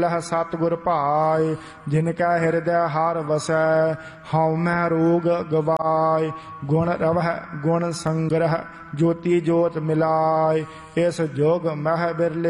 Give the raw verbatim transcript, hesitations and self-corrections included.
लह सतगुर भाय जिनकै हृदय हार वसै हਉ मैं रोग गवाय गुण रवह गुण संग्रह ज्योति जोत मिलाय इस जोग मह बिरले